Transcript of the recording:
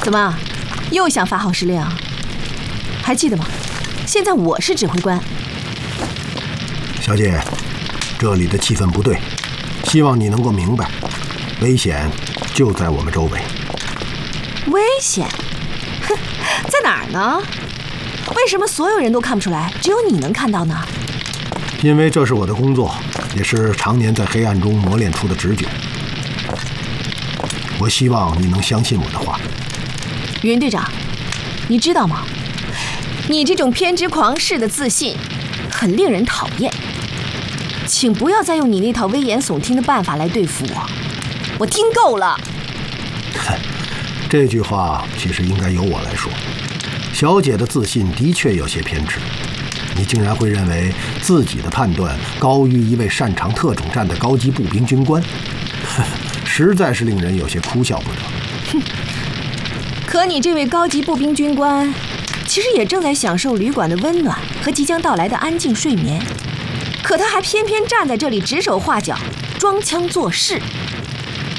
怎么，又想发号施令？还记得吗？现在我是指挥官。 小姐，这里的气氛不对，希望你能够明白，危险就在我们周围。 危险？哼，在哪儿呢？为什么所有人都看不出来，只有你能看到呢？ 因为这是我的工作，也是常年在黑暗中磨练出的直觉。我希望你能相信我的话。 云队长，你知道吗？你这种偏执狂式的自信，很令人讨厌。请不要再用你那套危言耸听的办法来对付我，我听够了。 这句话其实应该由我来说。小姐的自信的确有些偏执，你竟然会认为自己的判断高于一位擅长特种战的高级步兵军官，实在是令人有些哭笑不得。 哼，可你这位高级步兵军官，其实也正在享受旅馆的温暖和即将到来的安静睡眠，可他还偏偏站在这里指手画脚，装腔作势。